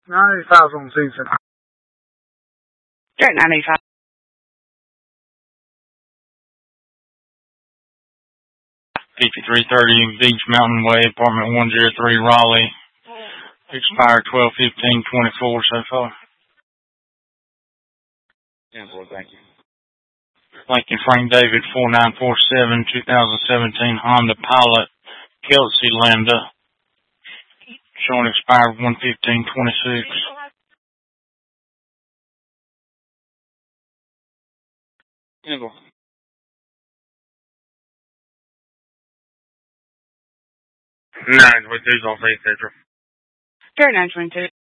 95's on season. Dirt 95. $5330 Beach Mountain Way, apartment 103, Raleigh. Expired 12/15/24 so far. Yeah, boy, thank you. Lincoln Frank David 4947 2017 Honda Pilot Kelsey Lambda. Showing expired 1/15/26. Yeah, boy. Nine with these on Central. Dirt 922.